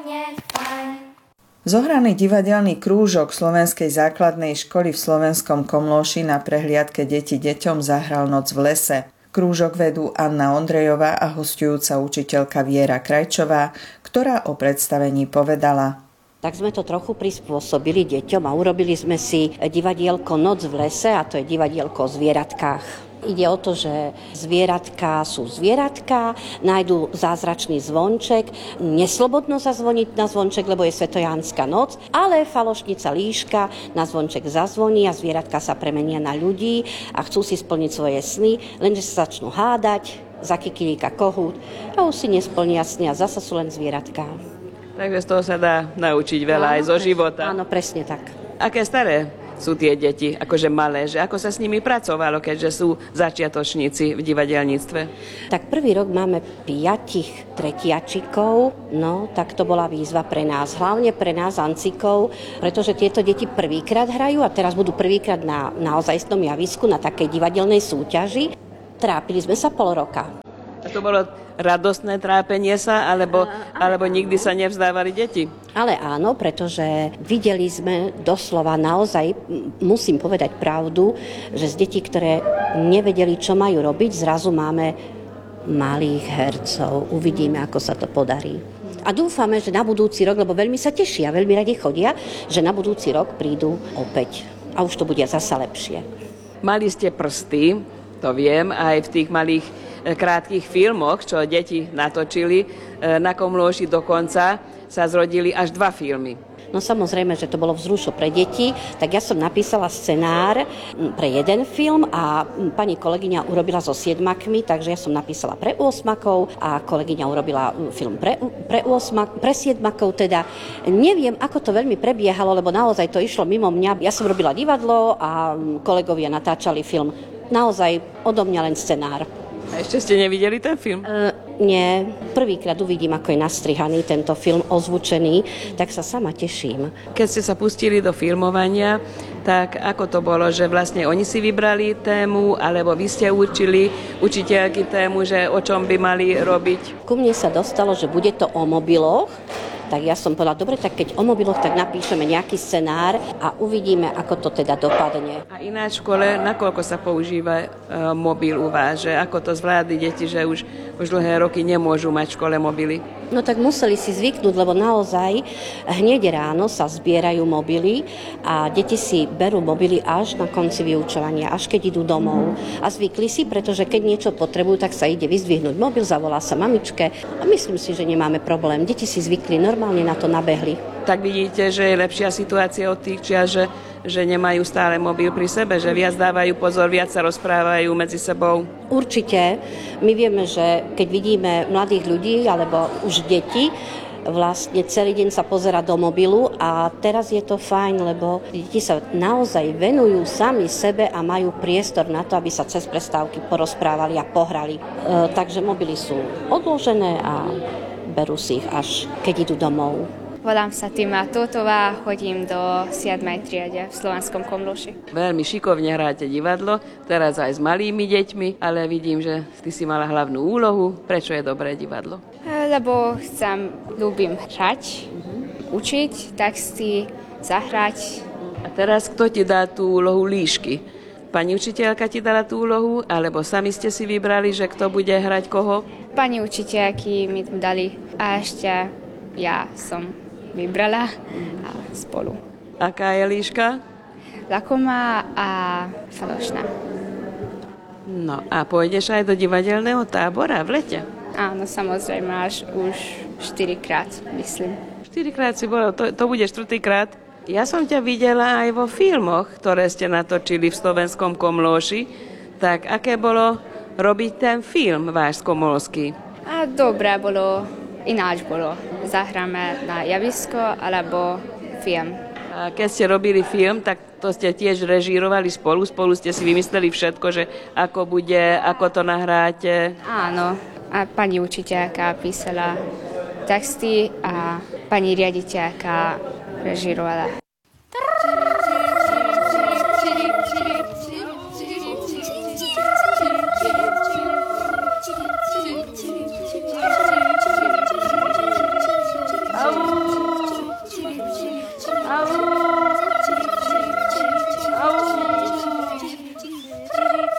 Zohraný divadelný krúžok Slovenskej základnej školy v Slovenskom Komlóši na prehliadke Deti deťom zahral Noc v lese. Krúžok vedú Anna Ondrejová a hosťujúca učiteľka Viera Krajčová, ktorá o predstavení povedala: Tak sme to trochu prispôsobili deťom a urobili sme si divadielko Noc v lese, a to je divadielko o zvieratkách. Ide o to, že zvieratka sú zvieratka, nájdú zázračný zvonček, neslobodno zazvoniť na zvonček, lebo je Svetojánska noc, ale falošnica Líška na zvonček zazvoní a zvieratka sa premenia na ľudí a chcú si splniť svoje sny, lenže sa začnú hádať, zakikilíka kohút a už si nesplnia sny a zasa sú len zvieratka. Takže z toho sa dá naučiť veľa aj zo života. Áno, presne tak. Aké staré sú tie deti, akože malé, že ako sa s nimi pracovalo, keďže sú začiatočníci v divadelníctve? Tak prvý rok máme 5 tretiačikov, no tak to bola výzva pre nás, hlavne pre nás ancikov, pretože tieto deti prvýkrát hrajú a teraz budú prvýkrát na naozajstnom javisku, na takej divadelnej súťaži. Trápili sme sa pol roka. A to bolo radostné trápenie sa, alebo nikdy sa nevzdávali deti? Ale áno, pretože videli sme doslova naozaj, musím povedať pravdu, že z detí, ktoré nevedeli, čo majú robiť, zrazu máme malých hercov. Uvidíme, ako sa to podarí. A dúfame, že na budúci rok, lebo veľmi sa tešia, veľmi radi chodia, že na budúci rok prídu opäť. A už to bude zasa lepšie. Mali ste prsty, to viem, aj v tých malých krátkych filmoch, čo deti natočili. Na Komlóši dokonca sa zrodili až 2 filmy. No samozrejme, že to bolo vzrušo pre deti, tak ja som napísala scenár pre jeden film a pani kolegyňa urobila so 7-kmi, takže ja som napísala pre 8-kov a kolegyňa urobila film pre 7-kov, teda neviem, ako to veľmi prebiehalo, lebo naozaj to išlo mimo mňa. Ja som robila divadlo a kolegovia natáčali film. Naozaj odo mňa len scenár. A ešte ste nevideli ten film? Nie. Prvýkrát uvidím, ako je nastrihaný tento film, ozvučený, tak sa sama teším. Keď ste sa pustili do filmovania, tak ako to bolo, že vlastne oni si vybrali tému, alebo vy ste učili učiteľky tému, že o čom by mali robiť? Ku mne sa dostalo, že bude to o mobiloch, tak ja som povedala, dobre, tak keď o mobiloch, tak napíšeme nejaký scenár a uvidíme, ako to teda dopadne. A ináč v škole, nakoľko sa používa mobil u vás? Že ako to zvládli deti, že už dlhé roky nemôžu mať v škole mobily? No tak museli si zvyknúť, lebo naozaj hneď ráno sa zbierajú mobily a deti si berú mobily až na konci vyučovania, až keď idú domov. A zvykli si, pretože keď niečo potrebujú, tak sa ide vyzdvihnúť mobil, zavolá sa mamičke a myslím si, že nemáme problém. Deti si zvykli, normálne na to nabehli. Tak vidíte, že je lepšia situácia od tých čias, že nemajú stále mobil pri sebe, že viac dávajú pozor, viac sa rozprávajú medzi sebou? Určite. My vieme, že keď vidíme mladých ľudí alebo už deti, vlastne celý deň sa pozerá do mobilu a teraz je to fajn, lebo deti sa naozaj venujú sami sebe a majú priestor na to, aby sa cez prestávky porozprávali a pohrali. Takže mobily sú odložené a berú si ich až keď idú domov. Volám sa Tima Totová, chodím do 7. triede v Slovenskom Komlóši. Veľmi šikovne hráte divadlo, teraz aj s malými deťmi, ale vidím, že ty si mala hlavnú úlohu. Prečo je dobré divadlo? Lebo ľúbim hrať, učiť texty, zahrať. A teraz kto ti dá tú úlohu Líšky? Pani učiteľka ti dala tú úlohu, alebo sami ste si vybrali, že kto bude hrať koho? Pani učiteľky mi dali a ešte ja som vybrala a spolu. Aká je Líška? Lakomá a falošná. No a pôjdeš aj do divadelného tábora v lete? Áno, samozrejme, až už 4-krát, myslím. 4-krát si bola, to bude 4-krát. Ja som ťa videla aj vo filmoch, ktoré ste natočili v Slovenskom Komlóši. Tak aké bolo robiť ten film váš komolský? A dobré bolo, ináč bolo. Zahráme na javisko alebo film. A keď ste robili film, tak to ste tiež režírovali spolu ste si vymysleli všetko, že ako bude, ako to nahráte? Áno, a pani učiteľka písala texty a pani riaditeľka režírovala.